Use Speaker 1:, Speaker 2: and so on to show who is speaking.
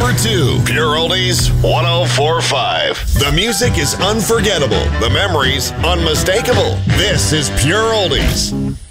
Speaker 1: number 2. Pure Oldies 1045. The music is unforgettable. The memories unmistakable. This is Pure Oldies.